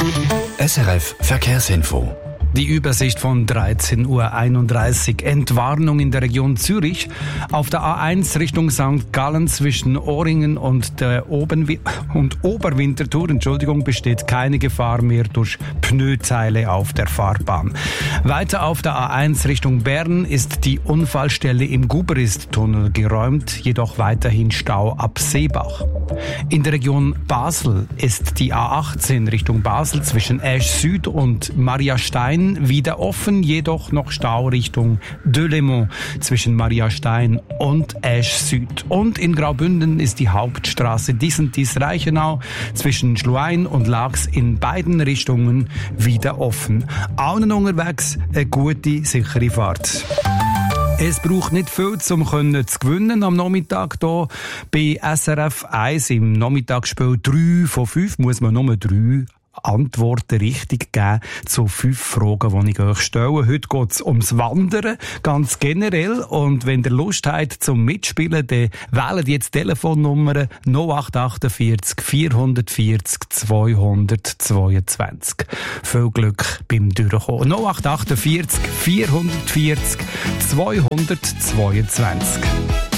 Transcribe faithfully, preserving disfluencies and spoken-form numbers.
S R F Verkehrsinfo. Die Übersicht von dreizehn Uhr einunddreißig. Entwarnung in der Region Zürich. Auf der A eins Richtung Sankt Gallen zwischen Ohringen und der Oben- und Oberwinterthur, Entschuldigung, besteht keine Gefahr mehr durch Pneuteile auf der Fahrbahn. Weiter auf der A eins Richtung Bern ist die Unfallstelle im Guberisttunnel geräumt, jedoch weiterhin Stau ab Seebach. In der Region Basel ist die A achtzehn Richtung Basel zwischen Esch Süd und Mariastein wieder offen, jedoch noch Stau Richtung Delémont zwischen Mariastein und Esch Süd. Und in Graubünden ist die Hauptstraße Disentis-Reichenau zwischen Schluein und Laax in beiden Richtungen wieder offen. Allen unterwegs eine gute, sichere Fahrt. Es braucht nicht viel, um zu gewinnen am Nachmittag hier bei S R F eins. Im Nachmittagsspiel drei von fünf muss man nur drei Antworten richtig geben zu fünf Fragen, die ich euch stelle. Heute geht es ums Wandern, ganz generell. Und wenn ihr Lust habt zum Mitspielen, dann wählt jetzt die Telefonnummer null acht vier acht vier vier null zwei zwei. Viel Glück beim Durchkommen. null acht vier acht vier vier vier zwei zwei zwei.